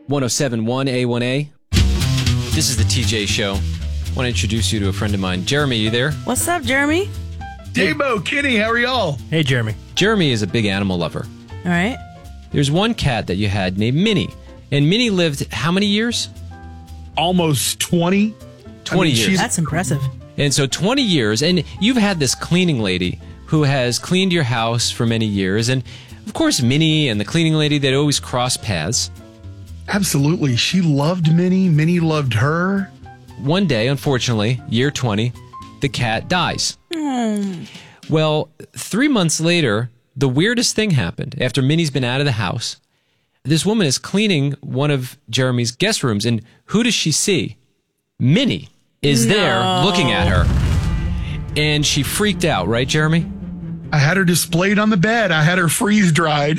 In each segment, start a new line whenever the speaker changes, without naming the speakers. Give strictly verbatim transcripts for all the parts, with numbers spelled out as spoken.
one oh seven point one A one A. This is the T J Show. I want to introduce you to a friend of mine. Jeremy, you there?
What's up, Jeremy?
Dabo, Kenny, how are y'all?
Hey, Jeremy.
Jeremy is a big animal lover.
All right.
There's one cat that you had named Minnie. And Minnie lived how many years?
Almost twenty.
twenty
I mean,
years.
That's impressive.
And so twenty years. And you've had this cleaning lady who has cleaned your house for many years. And, of course, Minnie and the cleaning lady, they'd always cross paths.
Absolutely. She loved Minnie. Minnie loved her.
One day, unfortunately, year twenty, the cat dies.
Mm.
Well, three months later, the weirdest thing happened. After Minnie's been out of the house, this woman is cleaning one of Jeremy's guest rooms, and who does she see? Minnie is
No.
there looking at her. And she freaked out, right, Jeremy?
I had her displayed on the bed. I had her freeze dried.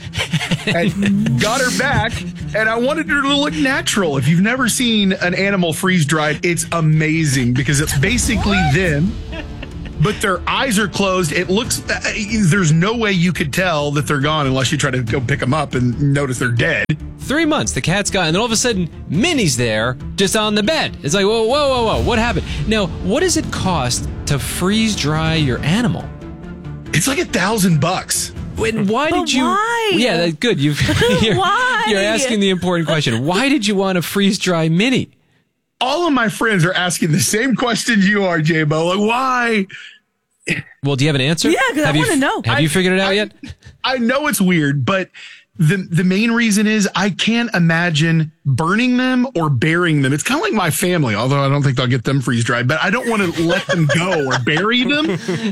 And got her back, and I wanted her to look natural. If you've never seen an animal freeze dried, it's amazing because it's basically them, but their eyes are closed. It looks, uh, there's no way you could tell that they're gone unless you try to go pick them up and notice they're dead.
Three months, the cat's gone, and then all of a sudden, Minnie's there, just on the bed. It's like, whoa, whoa, whoa, whoa, what happened? Now, what does it cost to freeze dry your animal?
It's like a thousand bucks.
And why
But
did you?
why?
Yeah, that's good. You've you're,
Why?
You're asking the important question. Why did you want to freeze dry Minnie?
All of my friends are asking the same questions you are, J-Bo. Like, why?
Well, do you have an answer?
Yeah, 'cause I
Have you-
wanna know.
Have
I-
you figured it out
I-
yet?
I know it's weird, but the the main reason is I can't imagine burning them or burying them. It's kind of like my family, although I don't think they'll get them freeze dried, but I don't want to let them go or bury them.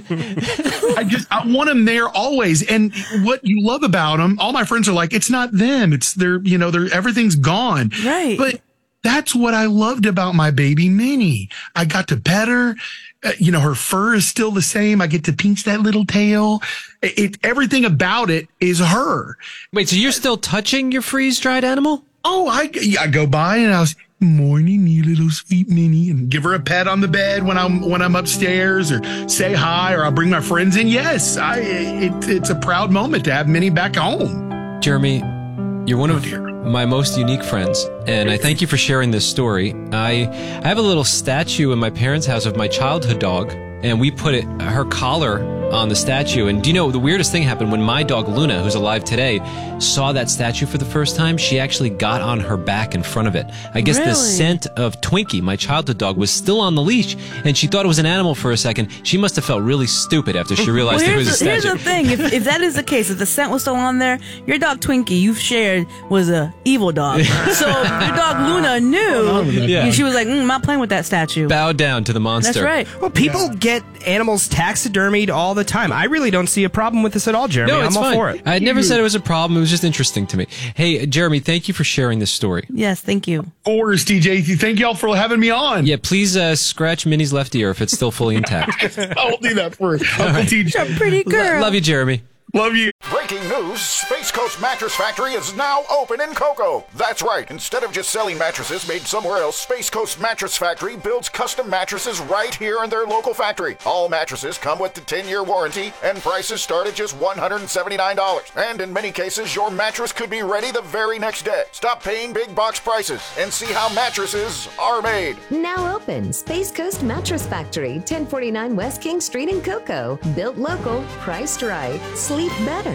I just, I want them there always. And what you love about them, all my friends are like, it's not them. It's their, you know, they're, everything's gone.
Right.
But that's what I loved about my baby Minnie. I got to pet her. Uh, you know, her fur is still the same. I get to pinch that little tail. It, it everything about it is her.
Wait, so you're still touching your freeze dried animal?
Oh, I, I go by and I was, morning, you little sweet Minnie, and give her a pet on the bed when I'm when I'm upstairs, or say hi, or I'll bring my friends in. Yes, I it, it's a proud moment to have Minnie back home.
Jeremy, you're one of
Oh, dear.
my most unique friends, and I thank you for sharing this story. I I have a little statue in my parents' house of my childhood dog, and we put it her collar on the statue. And do you know, the weirdest thing happened when my dog Luna, who's alive today, saw that statue for the first time. She actually got on her back in front of it. I guess the
Really?
scent of Twinkie, my childhood dog, was still on the leash, and she thought it was an animal for a second. She must have felt really stupid after she realized
Well,
it was a
here's, the, here's
statue.
the thing. If, if that is the case, if the scent was still on there, your dog Twinkie, you've shared, was a evil dog. So your dog Luna knew.
Yeah.
And she was like, mm, I'm not playing with that statue.
Bow down to the monster.
That's right.
Well, people get animals taxidermied all the time. I really don't see a problem with this at all, Jeremy.
No,
I'm
it's
all
fine.
for it.
I had never said it was a problem. It was just interesting to me. Hey, Jeremy, thank you for sharing this story.
Yes, thank you.
Of course, T J. Thank y'all for having me on.
Yeah, please uh, scratch Minnie's left ear if it's still fully intact.
I'll do that for Uncle T J.
You're a pretty girl.
Love you, Jeremy.
Love you.
Breaking news, Space Coast Mattress Factory is now open in Cocoa. That's right. Instead of just selling mattresses made somewhere else, Space Coast Mattress Factory builds custom mattresses right here in their local factory. All mattresses come with the ten-year warranty, and prices start at just one hundred seventy-nine dollars. And in many cases, your mattress could be ready the very next day. Stop paying big box prices and see how mattresses are made.
Now open, Space Coast Mattress Factory, ten forty-nine West King Street in Cocoa. Built local, priced right, sleep better.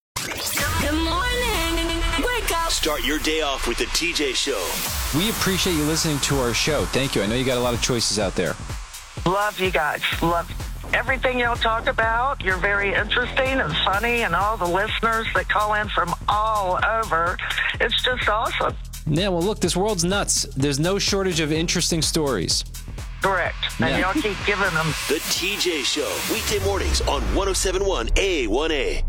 Good morning. Wake up.
Start your day off with the T J Show.
We appreciate you listening to our show. Thank you. I know you got a lot of choices out there.
Love you guys. Love everything y'all talk about. You're very interesting and funny, and all the listeners that call in from all over. It's just awesome.
Yeah, well, look, this world's nuts. There's no shortage of interesting stories.
Correct. And
Yeah.
y'all keep giving them.
The T J Show. Weekday mornings on one oh seven point one A one A.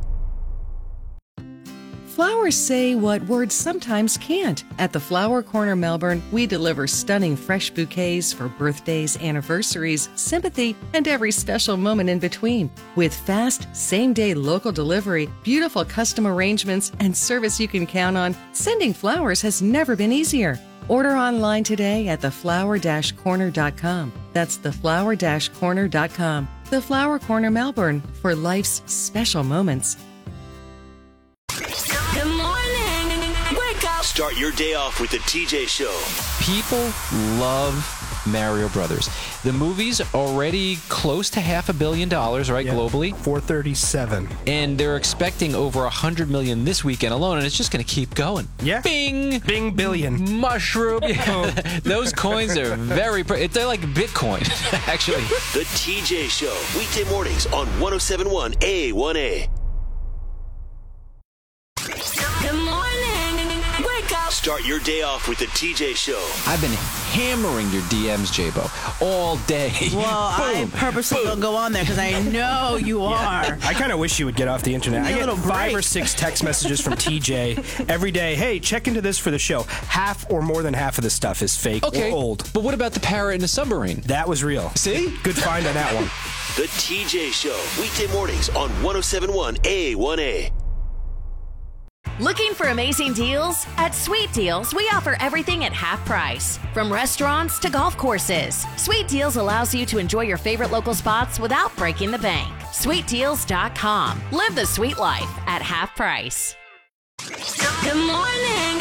Flowers say what words sometimes can't. At the Flower Corner Melbourne, we deliver stunning fresh bouquets for birthdays, anniversaries, sympathy, and every special moment in between. With fast, same-day local delivery, beautiful custom arrangements, and service you can count on, sending flowers has never been easier. Order online today at the flower dash corner dot com. That's the flower dash corner dot com. The Flower Corner Melbourne, for life's special moments.
Good morning. Wake up. up.
Start your day off with the T J Show.
People love Mario Brothers. The movie's already close to half a billion dollars, right,
Yeah.
globally?
four thirty-seven.
And they're expecting over one hundred million this weekend alone, and it's just going to keep going.
Yeah.
Bing!
Bing billion.
Mushroom. Yeah. Those coins are very, pre- they're like Bitcoin, actually.
The T J Show. Weekday mornings on one oh seven point one A one A.
Good morning. Wake up.
Start your day off with the T J Show.
I've been hammering your D Ms, J-Bo, all day.
Well, I purposely don't go on there because I know you are.
I kind of wish you would get off the internet.
Need
I
a
get
little
five
break.
or six text messages from T J every day. Hey, check into this for the show. Half or more than half of the stuff is fake
Okay,
or old.
but what about the parrot in the submarine?
That was real.
See?
Good find on that one.
The T J Show. Weekday mornings on one oh seven point one A one A.
Looking for amazing deals? At Sweet Deals, we offer everything at half price. From restaurants to golf courses, Sweet Deals allows you to enjoy your favorite local spots without breaking the bank. sweet deals dot com. Live the sweet life at half price.
Good morning.